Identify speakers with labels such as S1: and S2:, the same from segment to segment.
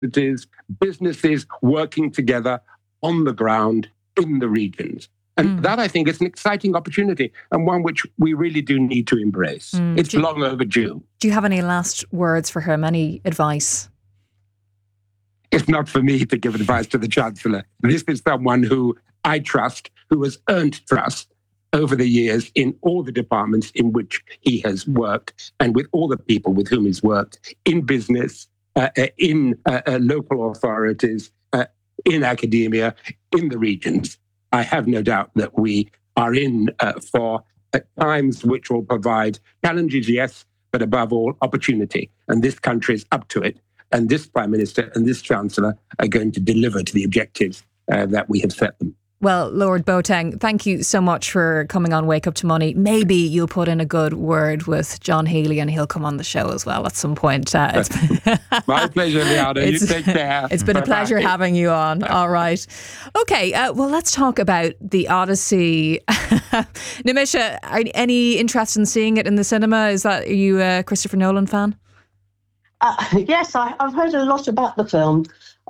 S1: universities, businesses working together on the ground in the regions. And that, I think, is an exciting opportunity and one which we really do need to embrace. It's long overdue.
S2: Do you have any last words for him? Any advice?
S1: It's not for me to give advice to the Chancellor. This is someone who I trust, who has earned trust over the years in all the departments in which he has worked and with all the people with whom he's worked, in business, in local authorities, in academia, in the regions. I have no doubt that we are in for times which will provide challenges, yes, but above all, opportunity. And this country is up to it. And this Prime Minister and this Chancellor are going to deliver to the objectives that we have set them.
S2: Well, Lord Boateng, thank you so much for coming on Wake Up to Money. Maybe you'll put in a good word with John Healy and he'll come on the show as well at some point.
S1: My pleasure, Liana. You take care.
S2: It's been a pleasure having you on. All right. Okay, well, let's talk about The Odyssey. Nimisha, any interest in seeing it in the cinema? Are you a Christopher Nolan fan?
S3: Yes, I've heard a lot about the film.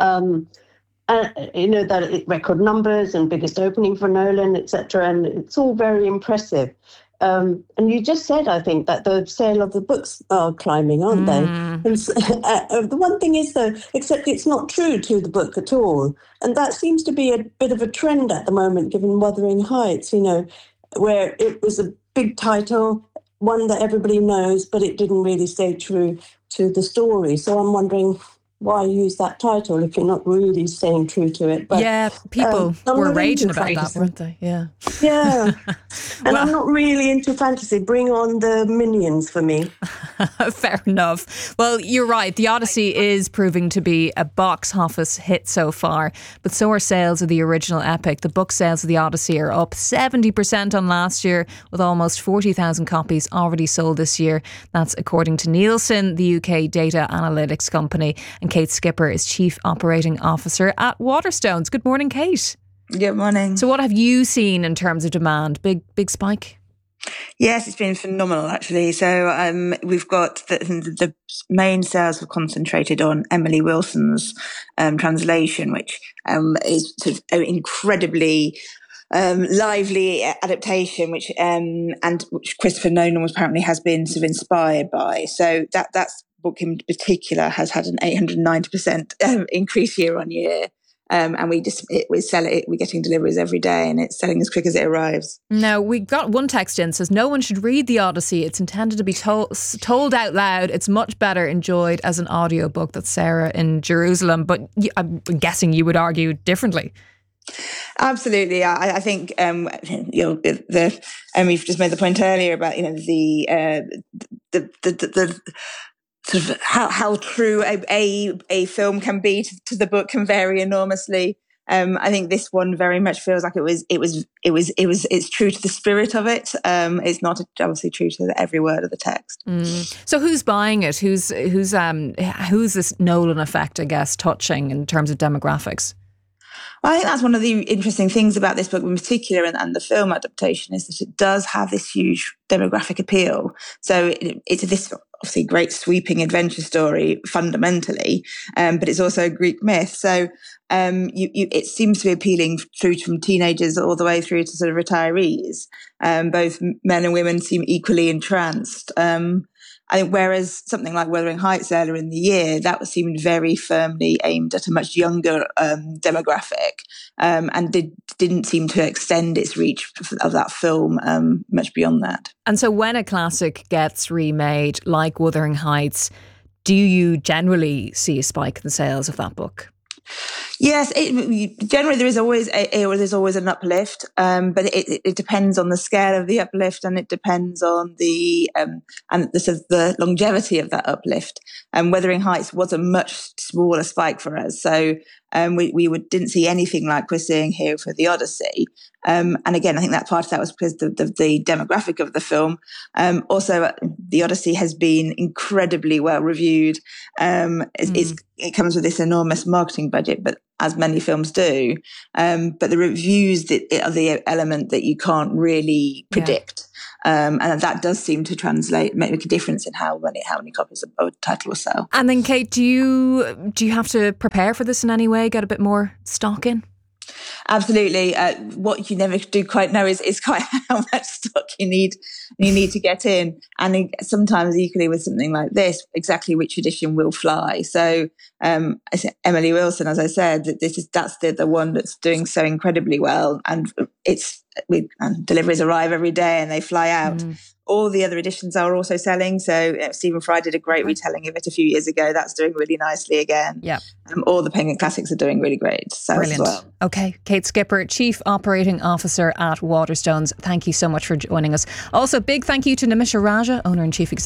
S3: That it record numbers and biggest opening for Nolan, etc. And it's all very impressive. And you just said, I think, that the sale of the books are climbing, aren't they? And the one thing is, though, except it's not true to the book at all. And that seems to be a bit of a trend at the moment, given Wuthering Heights, where it was a big title, one that everybody knows, but it didn't really stay true to the story. So I'm wondering, why use that title if you're not really staying true to it? But,
S2: yeah, people were raging about that, weren't they? Yeah.
S3: Yeah. And I'm not really into fantasy. Bring on the minions for me.
S2: Fair enough. Well, you're right. The Odyssey is proving to be a box office hit so far, but so are sales of the original epic. The book sales of The Odyssey are up 70% on last year, with almost 40,000 copies already sold this year. That's according to Nielsen, the UK data analytics company. And Kate Skipper is Chief Operating Officer at Waterstones. Good morning, Kate.
S4: Good morning.
S2: So what have you seen in terms of demand? Big spike?
S4: Yes, it's been phenomenal, actually. So we've got the main sales have concentrated on Emily Wilson's translation, which is sort of an incredibly lively adaptation, which Christopher Nolan apparently has been sort of inspired by. So that's book in particular has had an 890% increase year on year. And we're getting deliveries every day and it's selling as quick as it arrives.
S2: Now, we got one text in, says no one should read The Odyssey. It's intended to be told out loud. It's much better enjoyed as an audiobook. That's Sarah in Jerusalem. But I'm guessing you would argue differently.
S4: Absolutely. I think, you've just made the point earlier about, the sort of how true a film can be to the book can vary enormously. I think this one very much feels like it's true to the spirit of it. It's not obviously true to every word of the text.
S2: So who's buying it? Who's this Nolan effect, I guess, touching in terms of demographics?
S4: Well, I think that's one of the interesting things about this book in particular and the film adaptation is that it does have this huge demographic appeal. So it's this obviously great sweeping adventure story fundamentally, but it's also a Greek myth. So it seems to be appealing through from teenagers all the way through to sort of retirees. Both men and women seem equally entranced. I think whereas something like Wuthering Heights earlier in the year, that seemed very firmly aimed at a much younger demographic and didn't seem to extend its reach of that film much beyond that.
S2: And so when a classic gets remade like Wuthering Heights, do you generally see a spike in the sales of that book?
S4: Yes, generally there is always an uplift, but it depends on the scale of the uplift, and it depends on the longevity of that uplift. Wuthering Heights was a much smaller spike for us, so we didn't see anything like we're seeing here for The Odyssey. And again, I think that part of that was because the demographic of the film. Also, The Odyssey has been incredibly well reviewed. It comes with this enormous marketing budget, but as many films do. But the reviews are the element that you can't really predict. And that does seem to make a difference in how many copies of a title will sell.
S2: And then, Kate, do you have to prepare for this in any way? Get a bit more stock in?
S4: Absolutely. What you never do quite know is quite how much stock you need to get in. And sometimes equally with something like this, exactly which edition will fly. So Emily Wilson, as I said, that's the one that's doing so incredibly well. And deliveries arrive every day and they fly out. All the other editions are also selling. So Stephen Fry did a great retelling of it a few years ago. That's doing really nicely again.
S2: Yeah.
S4: All the Penguin Classics are doing really great sales.
S2: Brilliant.
S4: As well.
S2: Okay. Kate Skipper, Chief Operating Officer at Waterstones. Thank you so much for joining us. Also, big thank you to Nimisha Raja, Owner and Chief Executive